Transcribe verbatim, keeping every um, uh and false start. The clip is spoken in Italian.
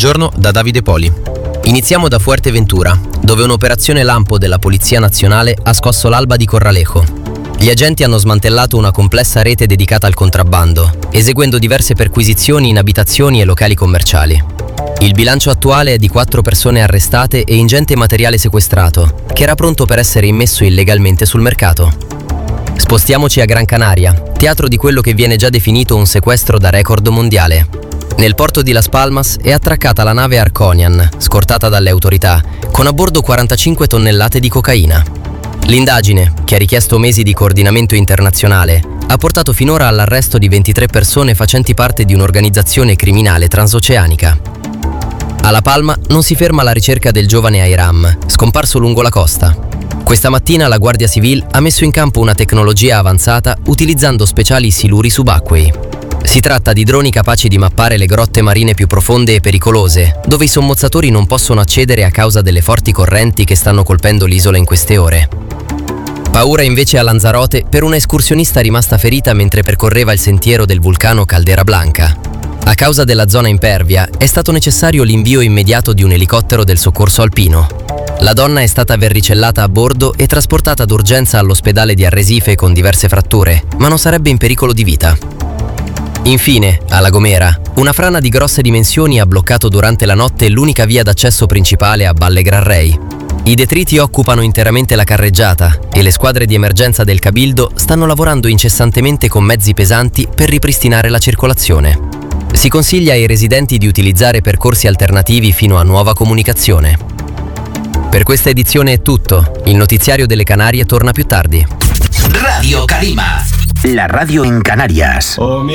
Buongiorno da Davide Poli. Iniziamo da Fuerteventura, dove un'operazione lampo della Polizia Nazionale ha scosso l'alba di Corralejo. Gli agenti hanno smantellato una complessa rete dedicata al contrabbando, eseguendo diverse perquisizioni in abitazioni e locali commerciali. Il bilancio attuale è di quattro persone arrestate e ingente materiale sequestrato, che era pronto per essere immesso illegalmente sul mercato. Spostiamoci a Gran Canaria, teatro di quello che viene già definito un sequestro da record mondiale. Nel porto di Las Palmas è attraccata la nave Arconian, scortata dalle autorità, con a bordo quarantacinque tonnellate di cocaina. L'indagine, che ha richiesto mesi di coordinamento internazionale, ha portato finora all'arresto di ventitré persone facenti parte di un'organizzazione criminale transoceanica. A La Palma non si ferma la ricerca del giovane Airam, scomparso lungo la costa. Questa mattina la Guardia Civil ha messo in campo una tecnologia avanzata utilizzando speciali siluri subacquei. Si tratta di droni capaci di mappare le grotte marine più profonde e pericolose, dove i sommozzatori non possono accedere a causa delle forti correnti che stanno colpendo l'isola in queste ore. Paura invece a Lanzarote per una escursionista rimasta ferita mentre percorreva il sentiero del vulcano Caldera Blanca. A causa della zona impervia è stato necessario l'invio immediato di un elicottero del soccorso alpino. La donna è stata verricellata a bordo e trasportata d'urgenza all'ospedale di Arrecife con diverse fratture, ma non sarebbe in pericolo di vita. Infine, a La Gomera, una frana di grosse dimensioni ha bloccato durante la notte l'unica via d'accesso principale a Valle Gran Rey. I detriti occupano interamente la carreggiata e le squadre di emergenza del Cabildo stanno lavorando incessantemente con mezzi pesanti per ripristinare la circolazione. Si consiglia ai residenti di utilizzare percorsi alternativi fino a nuova comunicazione. Per questa edizione è tutto. Il notiziario delle Canarie torna più tardi. Radio Carima, la radio en Canarias.